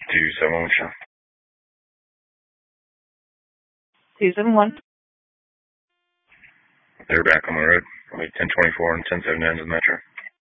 271 Metro. 271. They're back on the road. I'll be 1024 and 1079 to the Metro.